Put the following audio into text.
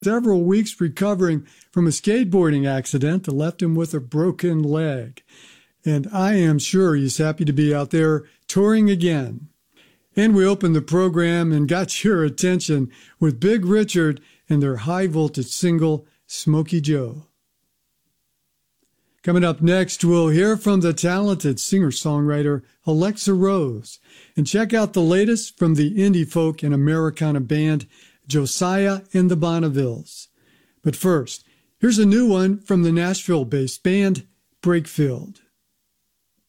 several weeks recovering from a skateboarding accident that left him with a broken leg. And I am sure he's happy to be out there touring again. And we opened the program and got your attention with Big Richard and their high-voltage single, Smokey Joe. Coming up next, we'll hear from the talented singer-songwriter Alexa Rose and check out the latest from the indie folk and Americana band Josiah and the Bonnevilles. But first, here's a new one from the Nashville-based band Breakfield.